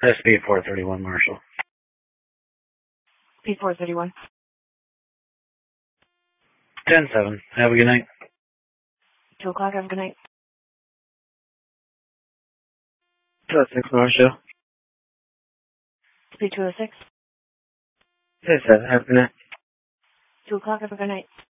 SP 431, Marshall. P431. 10-7. Have a good night. 2 o'clock, have a good night. 206, Marshall. P206. 10-7, have a good night. 2 o'clock, have a good night.